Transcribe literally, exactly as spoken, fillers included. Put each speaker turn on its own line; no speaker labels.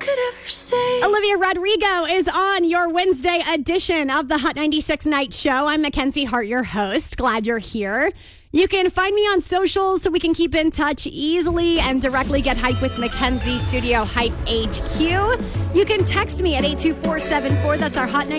could ever say.
Olivia Rodrigo is on your Wednesday edition of the Hot ninety-six Night Show. I'm Mackenzie Hart, your host. Glad you're here. You can find me on socials so we can keep in touch easily and directly get hype with Mackenzie Studio Hype H Q. You can text me at eight two four seven four. That's our Hot